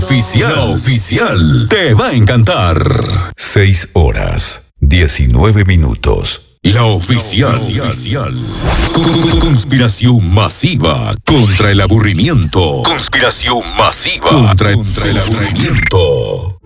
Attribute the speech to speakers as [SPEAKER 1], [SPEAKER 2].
[SPEAKER 1] La oficial te va a encantar.
[SPEAKER 2] 6 horas, 19 minutos.
[SPEAKER 1] La oficial. Conspiración masiva contra el aburrimiento. Conspiración masiva contra el aburrimiento.